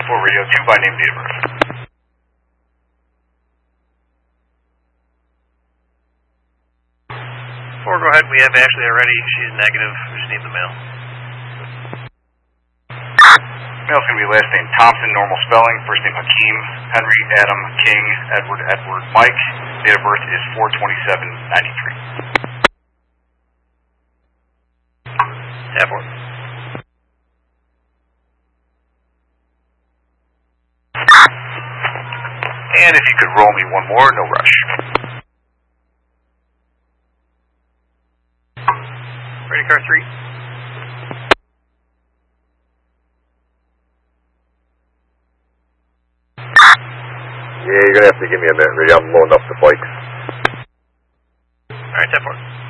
10-4 radio 2 by name, date of birth. Go ahead. We have Ashley already. She's negative. We just need the male. Male's going to be last name Thompson, normal spelling. First name Hakeem, Henry, Adam, King, Edward, Mike. Date of birth is 4/27/93. Tap 4. And if you could roll me one more, no rush. Ready, car 3. Yeah, you're going to have to give me a minute, Reedy. I'm loading up the bikes. Alright, tap 4.